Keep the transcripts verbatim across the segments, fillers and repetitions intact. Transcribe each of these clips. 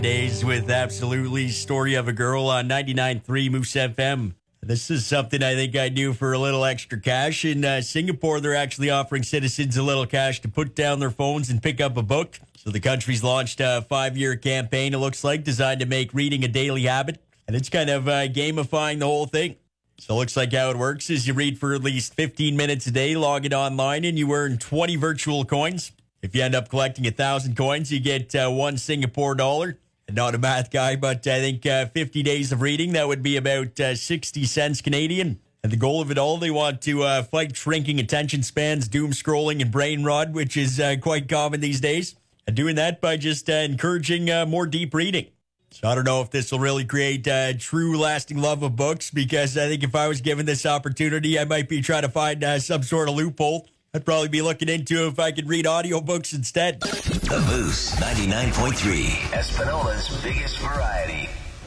Days with absolutely story of a girl on ninety-nine point three Moose F M. This is something I think I'd do for a little extra cash. In uh, Singapore, they're actually offering citizens a little cash to put down their phones and pick up a book. So the country's launched a five-year campaign, it looks like, designed to make reading a daily habit. And it's kind of uh, gamifying the whole thing. So it looks like how it works is you read for at least fifteen minutes a day, log it online, and you earn twenty virtual coins. If you end up collecting one thousand coins, you get uh, one Singapore dollar. Not a math guy, but I think uh, fifty days of reading, that would be about uh, sixty cents Canadian. And the goal of it all, they want to uh, fight shrinking attention spans, doom scrolling, and brain rot, which is uh, quite common these days. And doing that by just uh, encouraging uh, more deep reading. So I don't know if this will really create a uh, true lasting love of books, because I think if I was given this opportunity, I might be trying to find uh, some sort of loophole. I'd probably be looking into if I could read audiobooks instead. The Moose ninety-nine point three, Espanola's biggest variety.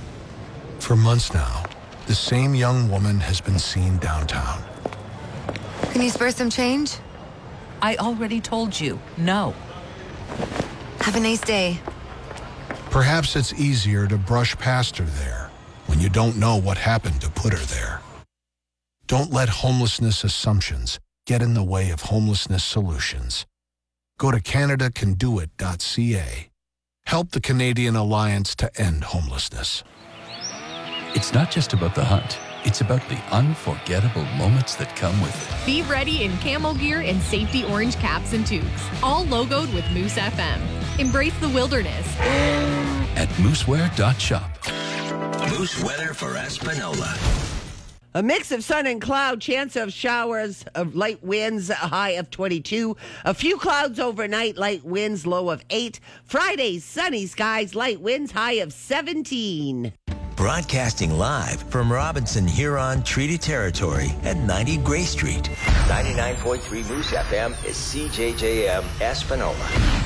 For months now, the same young woman has been seen downtown. Can you spare some change? I already told you, no. Have a nice day. Perhaps it's easier to brush past her there when you don't know what happened to put her there. Don't let homelessness assumptions get in the way of homelessness solutions. Go to Canada Can Do It dot C A. Help the Canadian Alliance to End Homelessness. It's not just about the hunt. It's about the unforgettable moments that come with it. Be ready in camo gear and safety orange caps and tubes, all logoed with Moose F M. Embrace the wilderness at moosewear dot shop. Moose weather for Espanola. A mix of sun and cloud, chance of showers, of light winds, a high of twenty-two. A few clouds overnight, light winds, low of eight. Friday, sunny skies, light winds, high of seventeen. Broadcasting live from Robinson Huron Treaty Territory at ninety Gray Street. ninety-nine point three Moose F M is C J J M Espanola.